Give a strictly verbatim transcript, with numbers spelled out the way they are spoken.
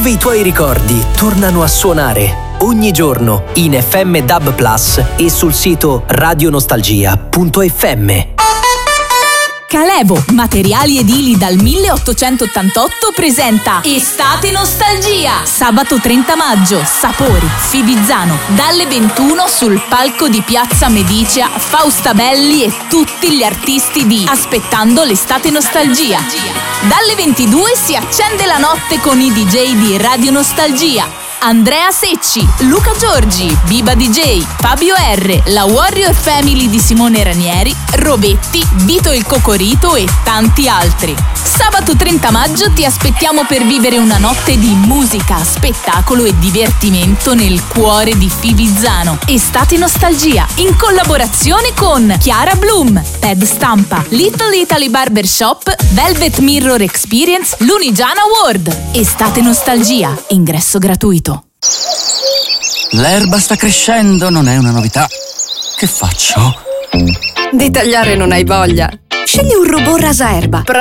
dove i tuoi ricordi tornano a suonare. Ogni giorno in F M D A B Plus e sul sito radionostalgia punto effe emme. Calevo, materiali edili dal milleottocentottantotto presenta Estate Nostalgia. Sabato trenta maggio, Sapori, Fivizzano, dalle ventuno sul palco di Piazza Medicea, Fausta Belli e tutti gli artisti di Aspettando l'Estate Nostalgia. Dalle ventidue si accende la notte con i D J di Radio Nostalgia. Andrea Secci, Luca Giorgi, Biba D J, Fabio R, la Warrior Family di Simone Ranieri, Robetti, Vito il Cocorito e tanti altri. Sabato trenta maggio ti aspettiamo per vivere una notte di musica, spettacolo e divertimento nel cuore di Fivizzano. Estate Nostalgia, in collaborazione con Chiara Bloom, Ped Stampa, Little Italy Barbershop, Velvet Mirror Experience, Lunigiana World. Estate Nostalgia, ingresso gratuito. L'erba sta crescendo, non è una novità. Che faccio? Di tagliare non hai voglia? Scegli un robot rasa erba.